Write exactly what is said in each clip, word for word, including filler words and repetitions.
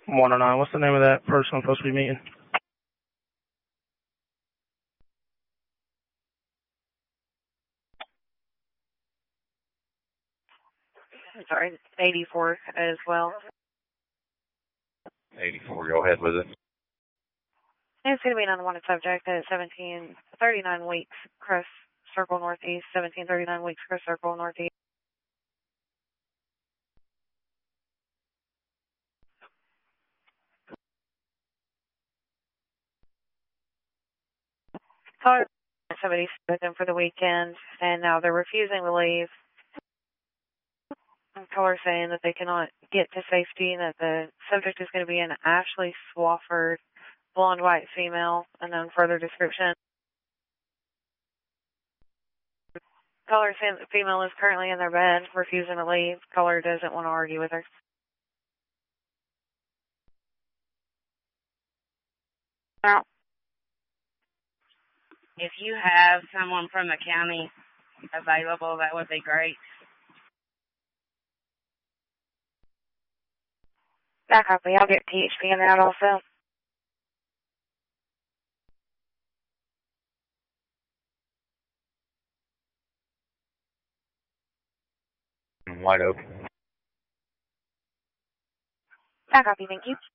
one oh nine. What's the name of that person I'm supposed to be meeting? I'm sorry, eighty-four as well. eighty-four, go ahead with it. It's going to be an unwanted subject at seventeen thirty-nine weeks, Crest Circle Northeast, seventeen thirty-nine weeks, Crest Circle Northeast. Caller, somebody's with them for the weekend, and now they're refusing to leave. Caller saying that they cannot get to safety, and that the subject is going to be an Ashley Swafford, blonde white female, and then further description. Caller saying the female is currently in their bed, refusing to leave. Caller doesn't want to argue with her. Well, if you have someone from the county available, that would be great. I copy. I'll get T H P in that also. Wide open. I copy. Thank you.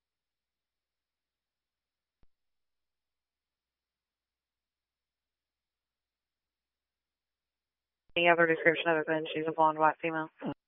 Any other description other than she's a blonde white female?